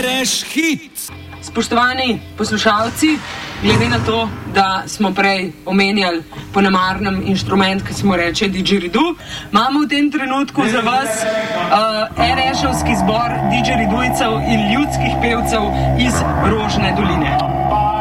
Bereš hit! Spoštovani poslušalci, glede na to, da smo prej omenjali po namarnem inštrument, ki smo reče didgeridoo, imamo v tem trenutku za vas RS-ovski zbor didgeridujcev in ljudskih pevcev iz Rožne doline.